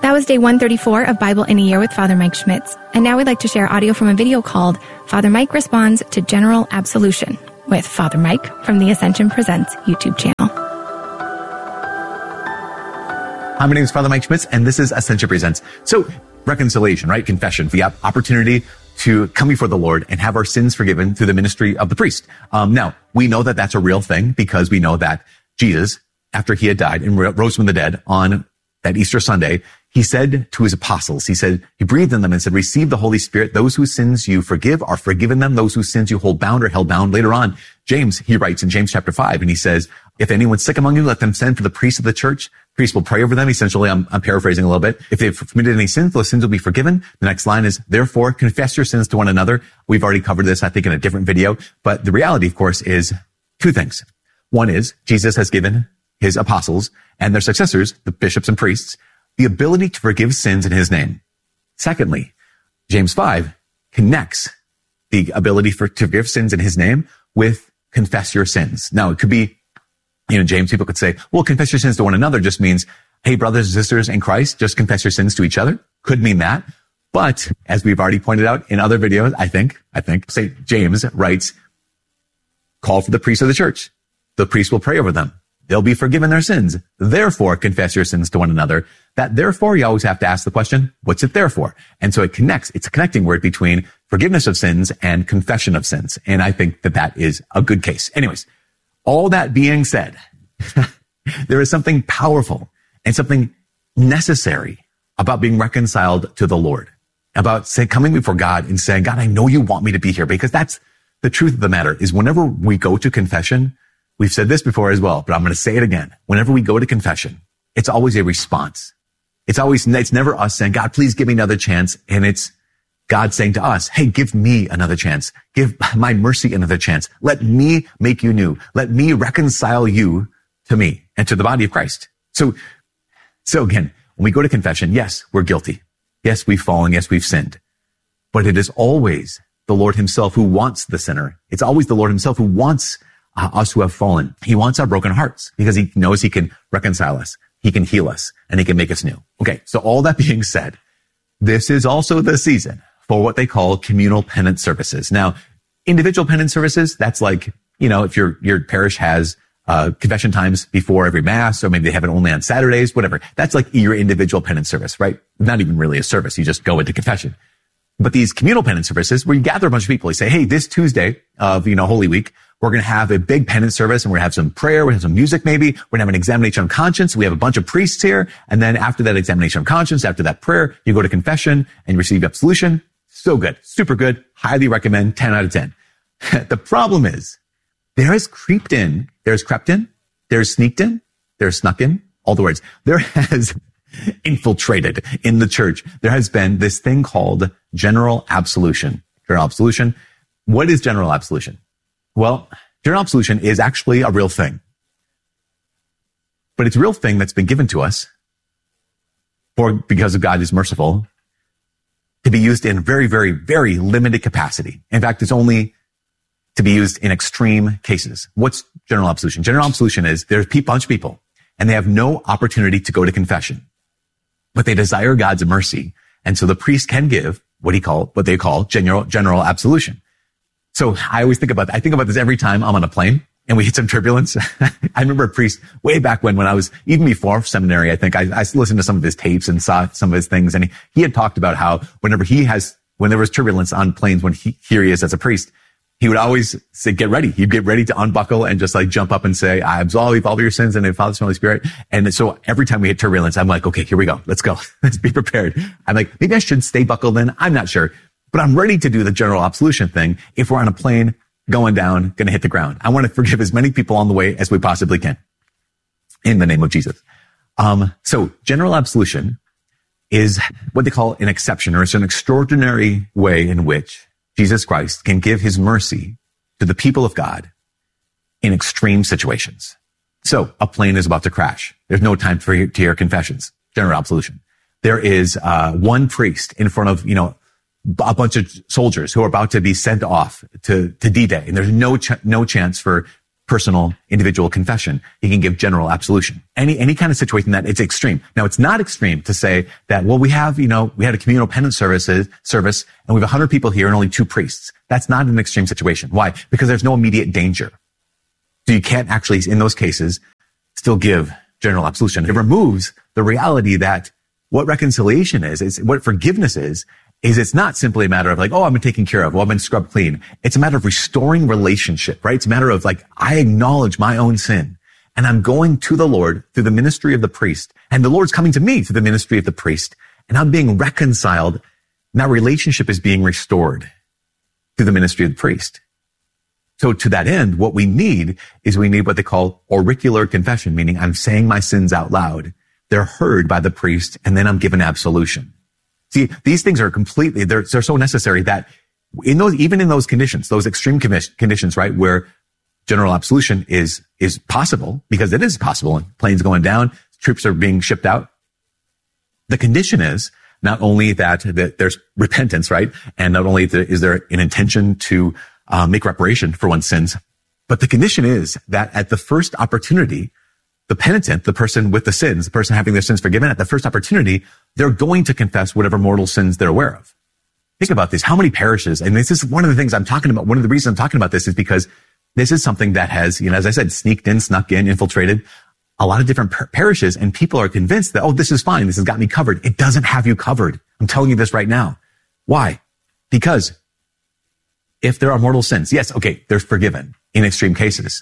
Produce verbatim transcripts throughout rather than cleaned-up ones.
That was day one thirty-four of Bible in a Year with Father Mike Schmitz. And now we'd like to share audio from a video called Father Mike Responds to General Absolution with Father Mike from the Ascension Presents YouTube channel. Hi, my name is Father Mike Schmitz, and this is Ascension Presents. So, reconciliation, right? Confession. The opportunity to come before the Lord and have our sins forgiven through the ministry of the priest. Um, now, we know that that's a real thing because we know that Jesus, after he had died and rose from the dead on that Easter Sunday, he said to his apostles, he said, he breathed in them and said, receive the Holy Spirit. Those whose sins you forgive are forgiven them. Those whose sins you hold bound are held bound. Later on, James, he writes in James chapter five, and he says, if anyone's sick among you, let them send for the priest of the church. Priest will pray over them. Essentially, I'm, I'm paraphrasing a little bit. If they've committed any sins, those sins will be forgiven. The next line is, therefore, confess your sins to one another. We've already covered this, I think, in a different video. But the reality, of course, is two things. One is Jesus has given his apostles and their successors, the bishops and priests, the ability to forgive sins in his name. Secondly, James five connects the ability for to forgive sins in his name with confess your sins. Now, it could be, you know, James, people could say, well, confess your sins to one another just means, hey, brothers and sisters in Christ, just confess your sins to each other. Could mean that. But as we've already pointed out in other videos, I think, I think, say James writes, call for the priest of the church. The priest will pray over them. They'll be forgiven their sins. Therefore, confess your sins to one another. That therefore, you always have to ask the question, what's it there for? And so it connects. It's a connecting word between forgiveness of sins and confession of sins. And I think that that is a good case. Anyways, all that being said, there is something powerful and something necessary about being reconciled to the Lord, about say, coming before God and saying, God, I know you want me to be here, because that's the truth of the matter is whenever we go to confession, we've said this before as well, but I'm going to say it again. Whenever we go to confession, it's always a response. It's always, it's never us saying, God, please give me another chance. And it's God saying to us, hey, give me another chance. Give my mercy another chance. Let me make you new. Let me reconcile you to me and to the body of Christ. So, so again, when we go to confession, yes, we're guilty. Yes, we've fallen. Yes, we've sinned. But it is always the Lord himself who wants the sinner. It's always the Lord himself who wants Uh, us who have fallen. He wants our broken hearts because he knows he can reconcile us. He can heal us and he can make us new. Okay. So all that being said, this is also the season for what they call communal penance services. Now, individual penance services, that's like, you know, if your, your parish has, uh, confession times before every mass, or maybe they have it only on Saturdays, whatever. That's like your individual penance service, right? Not even really a service. You just go into confession. But these communal penance services where you gather a bunch of people, you say, hey, this Tuesday of, you know, Holy Week, we're going to have a big penance service and we're going to have some prayer. We're going to have some music maybe. We're going to have an examination of conscience. We have a bunch of priests here. And then after that examination of conscience, after that prayer, you go to confession and you receive absolution. So good. Super good. Highly recommend. ten out of ten. The problem is there has creeped in, there's crept in, there's sneaked in, there's snuck in, all the words. There has infiltrated in the church. There has been this thing called general absolution. General absolution. What is general absolution? Well, general absolution is actually a real thing. But it's a real thing that's been given to us for, because of God is merciful, to be used in very, very, very limited capacity. In fact, it's only to be used in extreme cases. What's general absolution? General absolution is there's a bunch of people and they have no opportunity to go to confession, but they desire God's mercy. And so the priest can give what he call, what they call general, general absolution. So I always think about that. I think about this every time I'm on a plane and we hit some turbulence. I remember a priest way back when, when I was, even before seminary, I think I, I listened to some of his tapes and saw some of his things. And he, he had talked about how whenever he has, when there was turbulence on planes, when he, here he is as a priest, he would always say, get ready. He'd get ready to unbuckle and just like jump up and say, I absolve you of all your sins in the name of the Father, Son, and Holy Spirit. And so every time we hit turbulence, I'm like, okay, here we go. Let's go. Let's be prepared. I'm like, maybe I should stay buckled in. I'm not sure. But I'm ready to do the general absolution thing if we're on a plane going down, going to hit the ground. I want to forgive as many people on the way as we possibly can in the name of Jesus. Um, so general absolution is what they call an exception, or it's an extraordinary way in which Jesus Christ can give his mercy to the people of God in extreme situations. So a plane is about to crash. There's no time for to hear confessions. General absolution. There is uh one priest in front of, you know, a bunch of soldiers who are about to be sent off to, to D-Day. And there's no, ch- no chance for personal, individual confession. He can give general absolution. Any, any kind of situation that it's extreme. Now, it's not extreme to say that, well, we have, you know, we had a communal penance services, service and we have a hundred people here and only two priests. That's not an extreme situation. Why? Because there's no immediate danger. So you can't actually, in those cases, still give general absolution. It removes the reality that what reconciliation is, is what forgiveness is, is it's not simply a matter of like, oh, I've been taken care of. Well, I've been scrubbed clean. It's a matter of restoring relationship, right? It's a matter of like, I acknowledge my own sin and I'm going to the Lord through the ministry of the priest, and the Lord's coming to me through the ministry of the priest, and I'm being reconciled. And that relationship is being restored through the ministry of the priest. So to that end, what we need is we need what they call auricular confession, meaning I'm saying my sins out loud. They're heard by the priest, and then I'm given absolution. See, these things are completely, they're, they're so necessary that in those, even in those conditions, those extreme conditions, right, where general absolution is, is possible, because it is possible, planes going down, troops are being shipped out. The condition is not only that, that there's repentance, right, and not only is there an intention to uh, make reparation for one's sins, but the condition is that at the first opportunity, the penitent, the person with the sins, the person having their sins forgiven, at the first opportunity, they're going to confess whatever mortal sins they're aware of. Think about this. How many parishes, and this is one of the things I'm talking about, one of the reasons I'm talking about this is because this is something that has, you know, as I said, sneaked in, snuck in, infiltrated a lot of different par- parishes, and people are convinced that, oh, this is fine. This has got me covered. It doesn't have you covered. I'm telling you this right now. Why? Because if there are mortal sins, yes, okay, they're forgiven in extreme cases.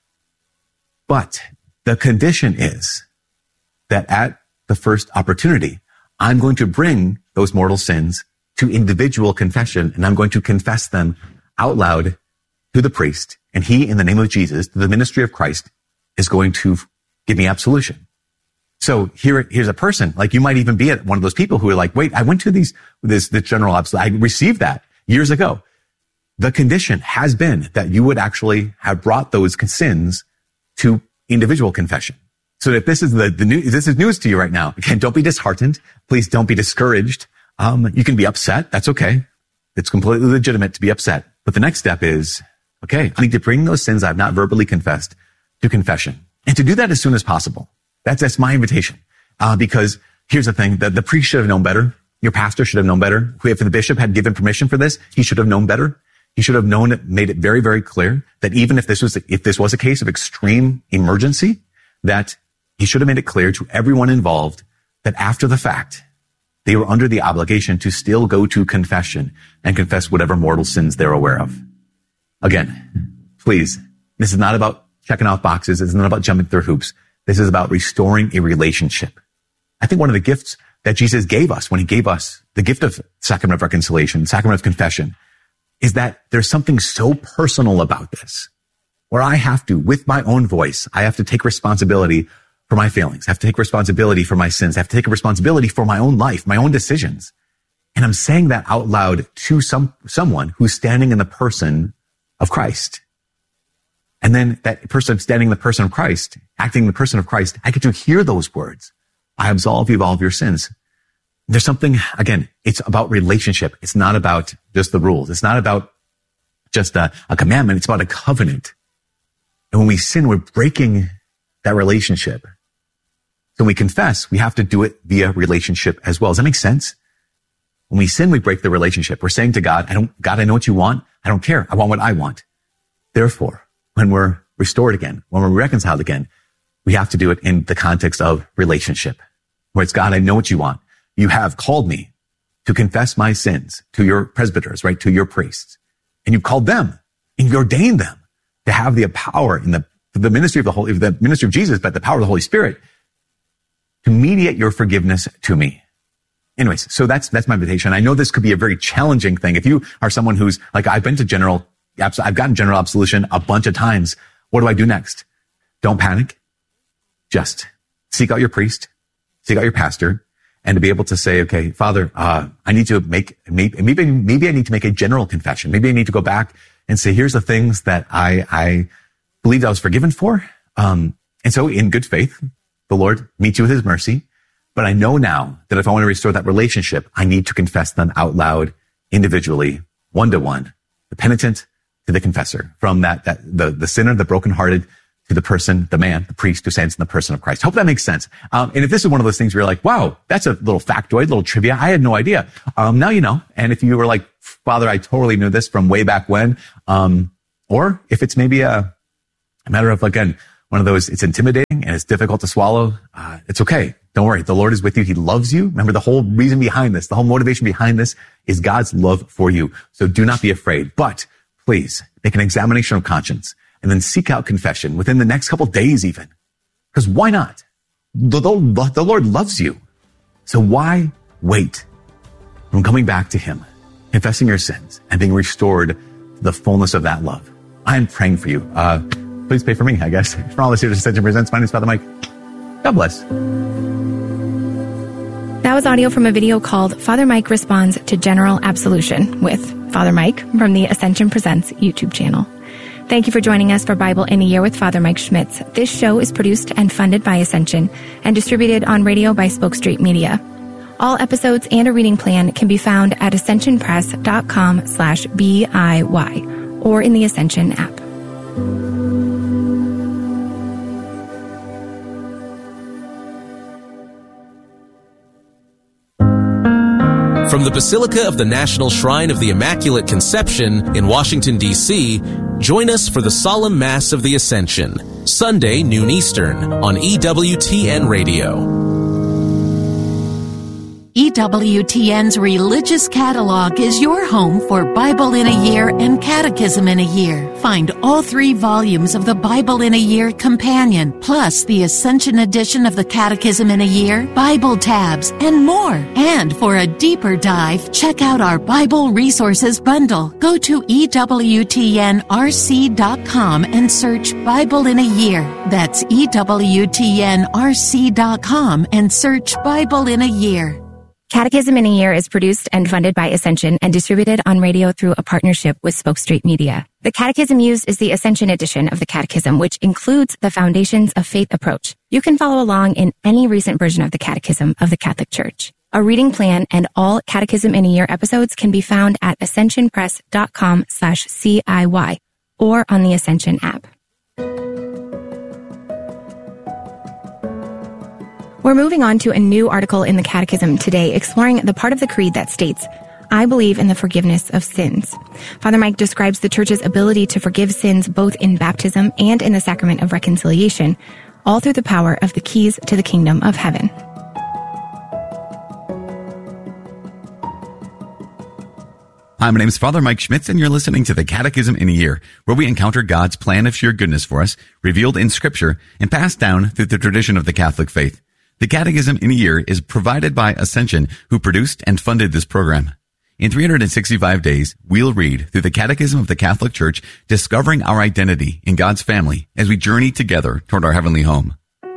But the condition is that at the first opportunity, I'm going to bring those mortal sins to individual confession, and I'm going to confess them out loud to the priest. And he, in the name of Jesus, the ministry of Christ, is going to give me absolution. So here, here's a person, like you might even be at one of those people who are like, wait, I went to these, this, this general absolution. I received that years ago. The condition has been that you would actually have brought those sins to individual confession. So if this is the, the new, this is news to you right now, again, don't be disheartened. Please don't be discouraged. Um, you can be upset. That's okay. It's completely legitimate to be upset. But the next step is, okay, I need to bring those sins I've not verbally confessed to confession, and to do that as soon as possible. That's, that's my invitation. Uh, because here's the thing, that the priest should have known better. Your pastor should have known better. If the bishop had given permission for this, he should have known better. He should have known it, made it very, very clear that even if this was, if this was a case of extreme emergency, that he should have made it clear to everyone involved that after the fact, they were under the obligation to still go to confession and confess whatever mortal sins they're aware of. Again, please, this is not about checking off boxes. It's not about jumping through hoops. This is about restoring a relationship. I think one of the gifts that Jesus gave us when he gave us the gift of sacrament of reconciliation, sacrament of confession, is that there's something so personal about this, where I have to, with my own voice, I have to take responsibility for my failings. I have to take responsibility for my sins. I have to take a responsibility for my own life, my own decisions. And I'm saying that out loud to some, someone who's standing in the person of Christ. And then that person standing in the person of Christ, acting in the person of Christ, I get to hear those words. I absolve you of all of your sins. There's something, again, it's about relationship. It's not about just the rules. It's not about just a, a commandment. It's about a covenant. And when we sin, we're breaking that relationship. So when we confess, we have to do it via relationship as well. Does that make sense? When we sin, we break the relationship. We're saying to God, I don't, God, I know what you want. I don't care. I want what I want. Therefore, when we're restored again, when we're reconciled again, we have to do it in the context of relationship, where it's, God, I know what you want. You have called me to confess my sins to your presbyters, right? To your priests. And you've called them and you ordained them to have the power in the, the ministry of the Holy, the ministry of Jesus, but the power of the Holy Spirit to mediate your forgiveness to me. Anyways, so that's, that's my invitation. I know this could be a very challenging thing. If you are someone who's like, I've been to general, I've gotten general absolution a bunch of times. What do I do next? Don't panic. Just seek out your priest, seek out your pastor, and to be able to say, okay, Father, uh, I need to make, maybe, maybe, maybe I need to make a general confession. Maybe I need to go back and say, here's the things that I, I believed I was forgiven for. Um, and so in good faith, the Lord meets you with his mercy. But I know now that if I want to restore that relationship, I need to confess them out loud, individually, one to one. The penitent, to the confessor, from that, that the, the sinner, the brokenhearted, to the person, the man, the priest who stands in the person of Christ. Hope that makes sense. Um, and if this is one of those things where you're like, wow, that's a little factoid, little trivia, I had no idea. Um, now you know. And if you were like, Father, I totally knew this from way back when, um, or if it's maybe a, a matter of, again, one of those, it's intimidating and it's difficult to swallow, uh, it's okay. Don't worry. The Lord is with you. He loves you. Remember, the whole reason behind this, the whole motivation behind this is God's love for you. So do not be afraid, but please make an examination of conscience and then seek out confession within the next couple days even. Because why not? The, the, the Lord loves you. So why wait from coming back to him, confessing your sins, and being restored to the fullness of that love? I am praying for you. Uh, please pray for me, I guess. For all this here, Ascension Presents. My name is Father Mike. God bless. That was audio from a video called Father Mike Responds to General Absolution with Father Mike from the Ascension Presents YouTube channel. Thank you for joining us for Bible in a Year with Father Mike Schmitz. This show is produced and funded by Ascension and distributed on radio by Spoke Street Media. All episodes and a reading plan can be found at ascensionpress.com slash BIY or in the Ascension app. From the Basilica of the National Shrine of the Immaculate Conception in Washington, D C, join us for the Solemn Mass of the Ascension, Sunday, noon Eastern, on E W T N Radio. E W T N's Religious Catalog is your home for Bible in a Year and Catechism in a Year. Find all three volumes of the Bible in a Year Companion, plus the Ascension edition of the Catechism in a Year, Bible tabs, and more. And for a deeper dive, check out our Bible Resources Bundle. Go to E W T N R C dot com and search Bible in a Year. That's E W T N R C dot com and search Bible in a Year. Catechism in a Year is produced and funded by Ascension and distributed on radio through a partnership with Spoke Street Media. The catechism used is the Ascension edition of the Catechism, which includes the Foundations of Faith approach. You can follow along in any recent version of the Catechism of the Catholic Church. A reading plan and all Catechism in a Year episodes can be found at ascensionpress.com slash CIY or on the Ascension app. We're moving on to a new article in the Catechism today, exploring the part of the Creed that states, I believe in the forgiveness of sins. Father Mike describes the Church's ability to forgive sins both in baptism and in the sacrament of reconciliation, all through the power of the keys to the kingdom of heaven. Hi, my name is Father Mike Schmitz, and you're listening to the Catechism in a Year, where we encounter God's plan of sheer goodness for us, revealed in Scripture and passed down through the tradition of the Catholic faith. The Catechism in a Year is provided by Ascension, who produced and funded this program. In three hundred sixty-five days, we'll read through the Catechism of the Catholic Church, discovering our identity in God's family as we journey together toward our heavenly home.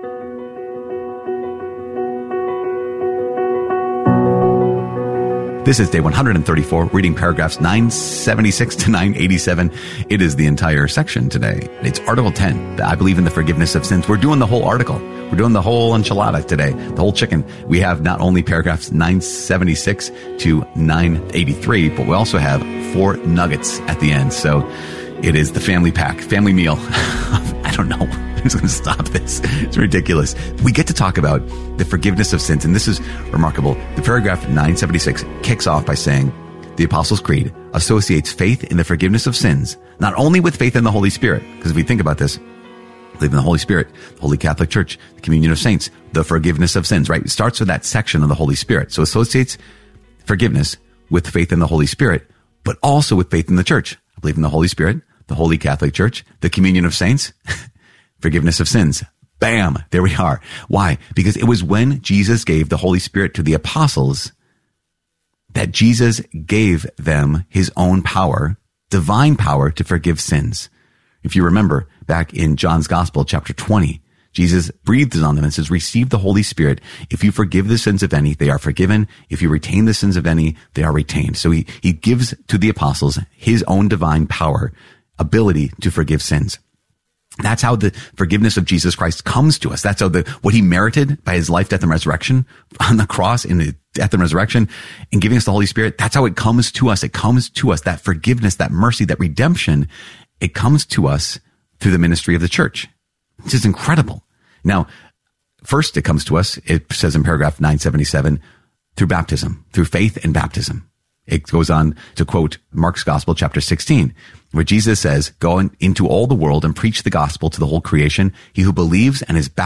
This is day one hundred thirty-four, reading paragraphs nine seventy-six to nine eighty-seven. It is the entire section today. It's Article ten, I believe in the forgiveness of sins. We're doing the whole article. We're doing the whole enchilada today, the whole chicken. We have not only paragraphs nine seventy-six to nine eighty-three, but we also have four nuggets at the end. So it is the family pack, family meal. I don't know. Who's going to stop this? It's ridiculous. We get to talk about the forgiveness of sins, and this is remarkable. The paragraph nine seventy-six kicks off by saying, the Apostles' Creed associates faith in the forgiveness of sins, not only with faith in the Holy Spirit, because if we think about this, believe in the Holy Spirit, the Holy Catholic Church, the communion of saints, the forgiveness of sins, right? It starts with that section of the Holy Spirit. So associates forgiveness with faith in the Holy Spirit, but also with faith in the Church. I believe in the Holy Spirit, the Holy Catholic Church, the communion of saints, forgiveness of sins. Bam! There we are. Why? Because it was when Jesus gave the Holy Spirit to the apostles that Jesus gave them his own power, divine power to forgive sins. If you remember back in John's Gospel, chapter twenty, Jesus breathes on them and says, receive the Holy Spirit. If you forgive the sins of any, they are forgiven. If you retain the sins of any, they are retained. So he, he gives to the apostles his own divine power, ability to forgive sins. That's how the forgiveness of Jesus Christ comes to us. That's how the, what he merited by his life, death, and resurrection on the cross in the death and resurrection and giving us the Holy Spirit. That's how it comes to us. It comes to us, that forgiveness, that mercy, that redemption. It comes to us through the ministry of the church. This is incredible. Now, first it comes to us, it says in paragraph nine seventy-seven, through baptism, through faith and baptism. It goes on to quote Mark's Gospel, chapter sixteen, where Jesus says, go into all the world and preach the gospel to the whole creation. He who believes and is baptized